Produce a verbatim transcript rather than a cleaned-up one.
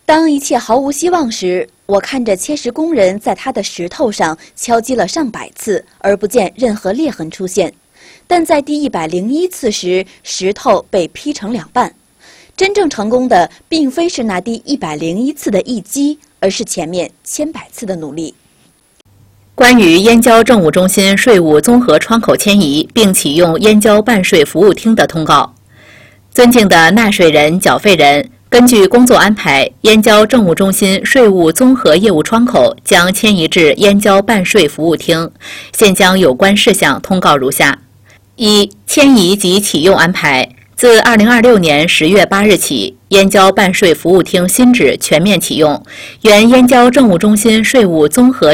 当一切毫无希望时，我看着切石工人在他的石头上敲击了上百次，而不见任何裂痕出现。但在第一百零一次时，石头被劈成两半。真正成功的，并非是那第一百零一次的一击，而是前面千百次的努力。 关于燕郊政务中心税务综合窗口迁移并启用燕郊办税服务厅的通告。尊敬的纳税人、缴费人，根据工作安排，燕郊政务中心税务综合业务窗口将迁移至燕郊办税服务厅。现将有关事项通告如下：一、迁移及启用安排。自二零二六年十月八日起，燕郊办税服务厅新址全面启用，原燕郊政务中心税务综合